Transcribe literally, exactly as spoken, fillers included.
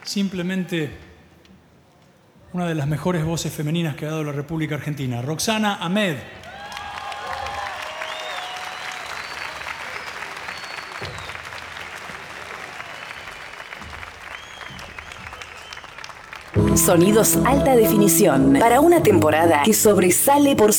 simplemente una de las mejores voces femeninas que ha dado la República Argentina, Roxana Ahmed. Sonidos alta definición para una temporada que sobresale por